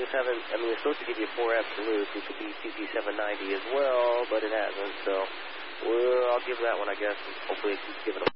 just haven't, I mean, it's supposed to give you 4 absolutes. It could be CP790 as well, but it hasn't, so I'll give that one, I guess, and hopefully it keeps giving them.